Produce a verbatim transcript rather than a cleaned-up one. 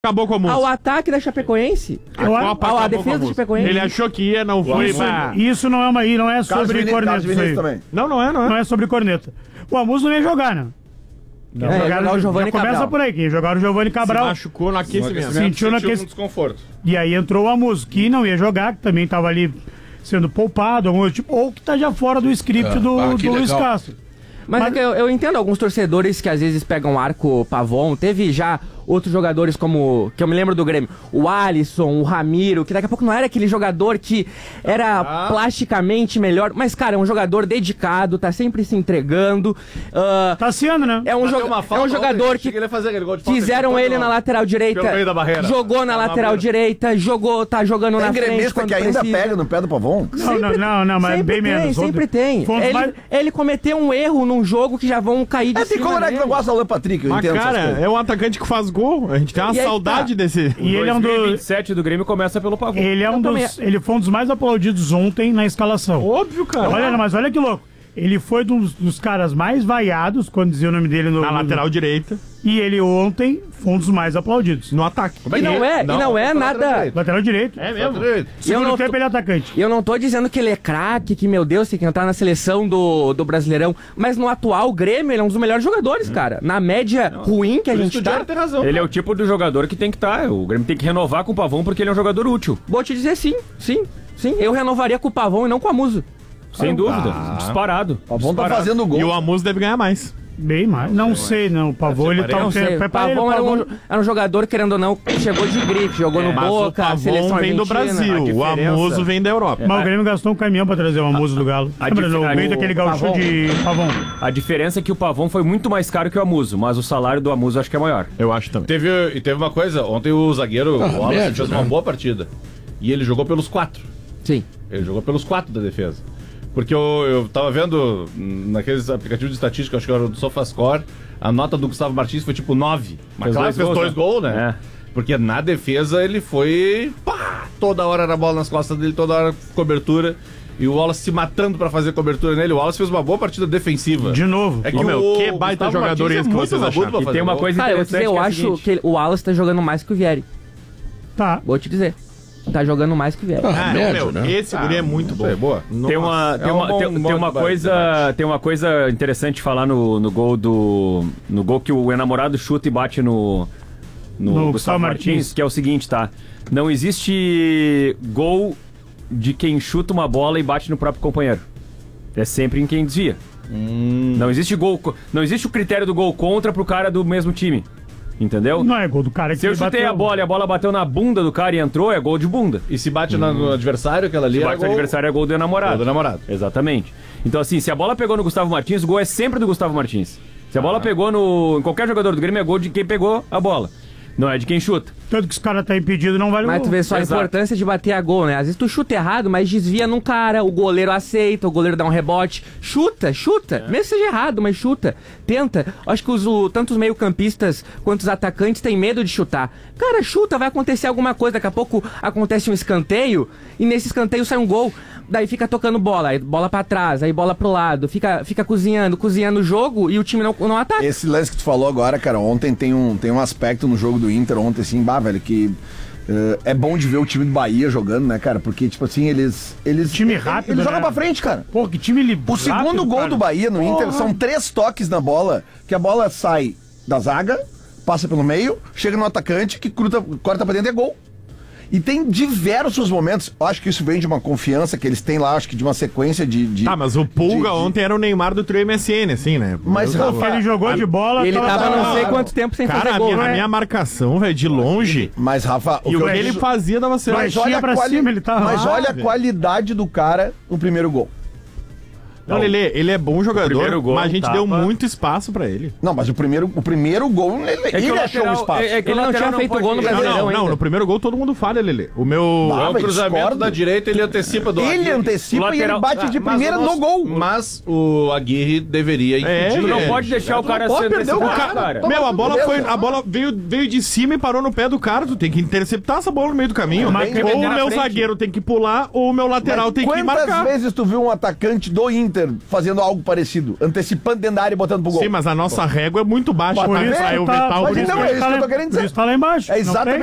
Acabou com a música. Ao ataque da Chapecoense. A Copa ao, a acabou defesa com a do Chapecoense. Ele achou que ia, não foi. Isso, Bah. isso não é uma não é sobre Vini- corneta. Carlos Isso Vinícius aí. também. Não, não é, não é. Não é sobre corneta. O Amuso não ia jogar, né? Não, é, ia jogar o Giovani já começa Cabral. por aí, quem jogaram o Giovani Se Cabral. machucou no aquecimento. Sentiu naquele- um desconforto. E aí entrou o Amuso, que não ia jogar, que também estava ali sendo poupado, algum tipo, ou que tá já fora do script É, do, ah, que do Luiz legal. Castro. Mas, Mas- é que eu, eu entendo alguns torcedores que às vezes pegam arco Pavon. Teve já outros jogadores como, que eu me lembro do Grêmio, o Alisson, o Ramiro, que daqui a pouco não era aquele jogador que era Ah. plasticamente melhor. Mas, cara, é um jogador dedicado, tá sempre se entregando. ah, Tassiano, né? é um, Bateu joga- uma é falta um jogador ontem, que achei que ele ia fazer aquele gol de falta, fizeram ele ele na lateral direita, pelo meio da barreira. jogou na Tá na lateral barreira. direita, jogou, tá jogando Tem na frente gremista quando que ainda precisa. pega no pé do Pavon. Não, não, não, não, mas sempre bem tem, menos. Sempre tem. Foi um dos Ele, mais- ele cometeu um erro num jogo que já vão cair de É, tem cima colorado que dele. não gosta do Alan Patrick, eu Mas, entendo essas cara, coisas. é um atacante que faz gol. A gente tem uma E aí saudade tá. desse. E ele é um dois mil e vinte e dos. sete do Grêmio começa pelo Pavon. Ele, é um Eu dos, ele foi um dos mais aplaudidos ontem na escalação. Óbvio, cara. Olha, mas olha que louco. Ele foi um dos, dos caras mais vaiados, quando dizia o nome dele no. Na no- lateral direita, E ele ontem foi um dos mais aplaudidos. no ataque. E não é, e não é nada. Lateral direito. É mesmo? Direito. Segundo Eu não tempo tô- ele é atacante. E eu não tô dizendo que ele é craque, que, meu Deus, tem que entrar na seleção do, do Brasileirão. Mas no atual Grêmio, ele é um dos melhores jogadores, cara. Na média ruim que a Por isso gente que o tá. Diário tem razão. Ele é o tipo do jogador que tem que estar. O Grêmio tem que renovar com o Pavon porque ele é um jogador útil. Vou te dizer sim, sim, sim. Eu renovaria com o Pavon e não com a Muso. Sem dúvida. Disparado. O Pavon tá Disparado. fazendo gol. E o Amuso deve ganhar mais. Bem mais. Não sei, não. O Pavô, ele tá Não um sei, tempo. o Pavon era um, era um jogador, querendo ou não, que chegou de grife, jogou no Mas Boca, o a seleção Pavon vem do argentina. Brasil. O A diferença- Amuso vem da Europa. Mas o Grêmio gastou um caminhão pra trazer uma musa do Galo. a Lembra, no difer- meio o daquele gaúcho Pavon. de Pavão. A diferença é que o Pavon foi muito mais caro que o Amuso, mas o salário do Amuso acho que é maior. Eu acho também. Teve, e teve uma coisa, ontem o zagueiro Ah, o Wallace médio, fez né? uma boa partida. E ele jogou pelos quatro. Sim. Ele jogou pelos quatro da defesa. Porque eu, eu tava vendo hum, naqueles aplicativos de estatística, acho que era do SofaScore, a nota do Gustavo Martins foi tipo nove. Mas Fez claro, dois fez gols, dois né? gols, né? Porque na defesa ele foi. Pá, toda hora era bola nas costas dele, toda hora cobertura. E o Wallace se matando pra fazer cobertura nele. O Wallace fez uma boa partida defensiva. De novo. É que Ô, meu, o que baita Gustavo jogador Martins esse que muito vocês rabudo acharam. pra E fazer tem uma gol. coisa Cara, eu vou te dizer, interessante eu que é a acho seguinte. que ele- o Wallace tá jogando mais que o Vieri. Tá. Vou te dizer. Tá jogando mais que o Vieri. Ah, Ah, médio, meu, né? esse guri é muito bom. É boa. Tem uma, tem é um uma, bom tem, tem modo uma de coisa, debate. tem uma coisa interessante de falar no, no gol do no gol que o enamorado chuta e bate no no, No Gustavo Gustavo Martins, Martins. que é o seguinte, tá? Não existe gol de quem chuta uma bola e bate no próprio companheiro. É sempre em quem desvia. Não existe gol, co- não existe o critério do gol contra pro cara do mesmo time. Entendeu? Não é gol do cara que Se eu ele chutei bateu. a bola e a bola bateu na bunda do cara e entrou, é gol de bunda. E se bate na- no adversário, aquela ali Se é bate no gol- adversário é gol do namorado. gol do namorado. Exatamente. Então, assim, se a bola pegou no Gustavo Martins, o gol é sempre do Gustavo Martins. Se a bola pegou no. Em qualquer jogador do Grêmio, é gol de quem pegou a bola. Não é de quem chuta. Tanto que os caras tá impedido, não vale o Mas gol. tu vê só a Exato. importância de bater a gol, né? Às vezes tu chuta errado, mas desvia num cara, o goleiro aceita, o goleiro dá um rebote. Chuta, chuta. Mesmo que seja errado, mas chuta. Tenta. Acho que os, o, tanto os meio-campistas quanto os atacantes têm medo de chutar. Cara, chuta, vai acontecer alguma coisa. Daqui a pouco acontece um escanteio e nesse escanteio sai um gol. Daí fica tocando bola, aí bola pra trás, aí bola pro lado. Fica, fica cozinhando, cozinhando o jogo e o time não, não ataca. Esse lance que tu falou agora, cara, ontem tem um, tem um aspecto no jogo do Inter, ontem, assim, bah, velho, que eh, é bom de ver o time do Bahia jogando, né, cara? Porque, tipo assim, eles. eles Time rápido, Eles né? jogam pra frente, cara. Pô, que time li- O segundo rápido, gol cara. do Bahia no Inter Porra. são três toques na bola, que a bola sai da zaga, passa pelo meio, chega no atacante, que cruta, corta pra dentro e é gol. E tem diversos momentos, eu acho que isso vem de uma confiança que eles têm lá, acho que de uma sequência de... de Tá, mas o Pulga de- de- ontem era o Neymar do trio M S N, assim, né? Mas, Eu- Rafa, Ele jogou de bola. Ele tava tava- não sei quanto tempo sem Cara, fazer a gol, minha, a né? minha marcação, velho, de longe. Mas, Rafa... E o eu que ele digo- fazia dava certo. Mas Flechinha olha, a pra quali- cima, ele tava mas lá, olha a velho. qualidade do cara no primeiro gol. Não, Lelê, ele é bom jogador, primeiro gol, mas a gente tapa. deu muito espaço pra ele. Não, mas o primeiro, o primeiro gol, ele, que ele o achou o lateral- espaço. é- é que o Ele não lateral tinha feito pode- gol no Não, Brasileirão não, não, ainda. no primeiro gol todo mundo falha, Lelê. O meu... Ah, É o mas cruzamento discordo. da direita, ele antecipa do Ele Aguirre. antecipa O e ele lateral- bate de Ah, mas primeira o nosso- no gol. Mas o Aguirre deveria impedir. É, Tu não é. pode deixar o cara pode ser perder o antecipado, cara. cara. Meu, a bola Beleza. foi. A bola veio, veio de cima e parou no pé do cara. Tu tem que interceptar essa bola no meio do caminho. Mas ou quem o meter na meu frente? zagueiro tem que pular, ou o meu lateral Mas tem que quantas marcar. vezes tu viu um atacante do Inter Inter fazendo algo parecido, antecipando dentro da área e botando pro gol. Sim, mas a nossa régua é muito baixa Por pra, isso pra que eu tá- vetar o por Mas isso então Brusque. é isso que eu tô querendo Por dizer. isso tá lá embaixo. É Não exatamente